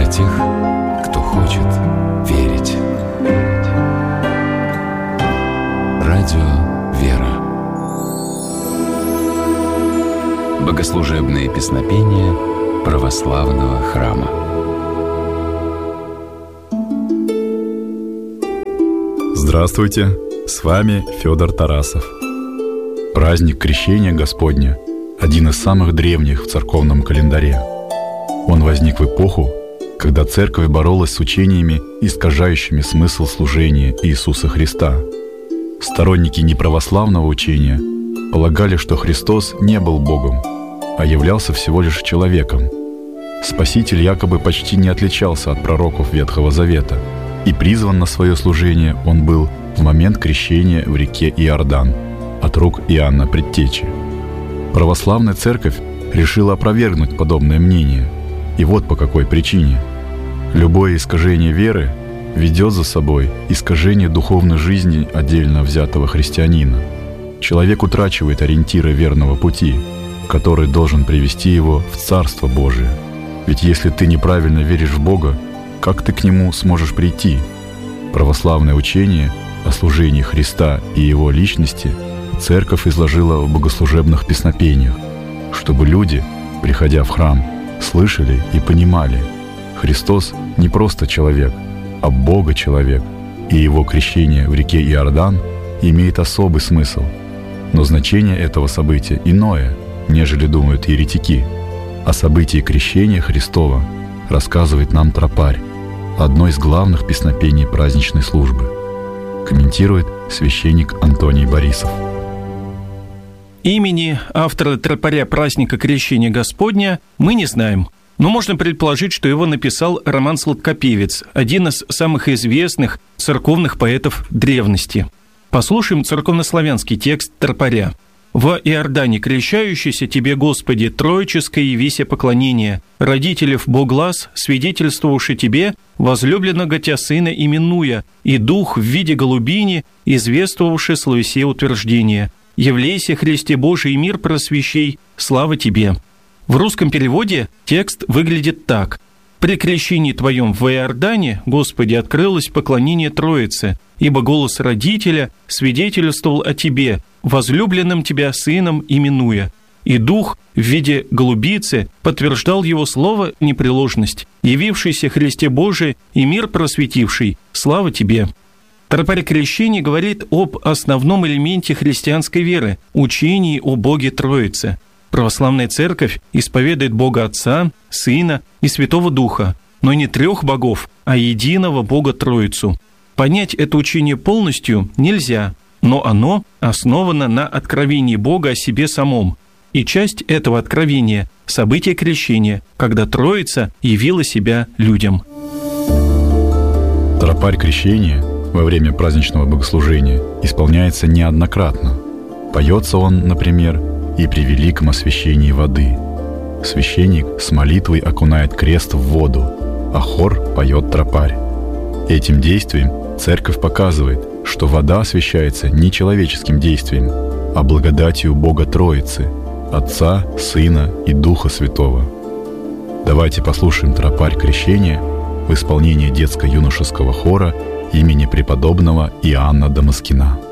тех, кто хочет верить. Радио «Вера». Богослужебные песнопения православного храма. Здравствуйте, с вами Федор Тарасов. Праздник Крещения Господня – один из самых древних в церковном календаре. Он возник в эпоху, когда церковь боролась с учениями, искажающими смысл служения Иисуса Христа. Сторонники неправославного учения полагали, что Христос не был Богом, а являлся всего лишь человеком. Спаситель якобы почти не отличался от пророков Ветхого Завета, и призван на свое служение он был в момент крещения в реке Иордан от рук Иоанна Предтечи. Православная церковь решила опровергнуть подобное мнение, и вот по какой причине. Любое искажение веры ведет за собой искажение духовной жизни отдельно взятого христианина. Человек утрачивает ориентиры верного пути, который должен привести его в Царство Божие. Ведь если ты неправильно веришь в Бога, как ты к Нему сможешь прийти? Православное учение о служении Христа и Его личности церковь изложила в богослужебных песнопениях, чтобы люди, приходя в храм, слышали и понимали: Христос не просто человек, а Бога-человек, и Его крещение в реке Иордан имеет особый смысл. Но значение этого события иное, нежели думают еретики. О событии крещения Христова рассказывает нам тропарь, одно из главных песнопений праздничной службы. Комментирует священник Антоний Борисов. Имени автора тропаря праздника Крещения Господня мы не знаем, но можно предположить, что его написал Роман Сладкопевец, один из самых известных церковных поэтов древности. Послушаем церковнославянский текст тропаря. «Во Иордане крещающийся тебе, Господи, троическое явися поклонение, родителев Боглас, свидетельствовавши тебе, возлюбленного Тя Сына именуя, и Дух в виде голубини, извествовавши словесе утверждение. Явлейся, Христе Божий, мир просвещей, слава Тебе». В русском переводе текст выглядит так. «При крещении Твоем в Иордане, Господи, открылось поклонение Троице, ибо голос родителя свидетельствовал о Тебе, возлюбленным Тебя Сыном именуя, и Дух в виде голубицы подтверждал Его слово непреложность, явившийся Христе Божий и мир просветивший, слава Тебе». Тропарь крещения говорит об основном элементе христианской веры – учении о Боге Троице. Православная церковь исповедует Бога Отца, Сына и Святого Духа, но не трех богов, а единого Бога Троицу. Понять это учение полностью нельзя, но оно основано на откровении Бога о себе самом. И часть этого откровения – событие крещения, когда Троица явила себя людям. Тропарь крещения во время праздничного богослужения исполняется неоднократно. Поется он, например, и при великом освящении воды. Священник с молитвой окунает крест в воду, а хор поет тропарь. Этим действием церковь показывает, что вода освящается не человеческим действием, а благодатью Бога Троицы, Отца, Сына и Духа Святого. Давайте послушаем тропарь крещения в исполнении детско-юношеского хора имени преподобного Иоанна Дамаскина.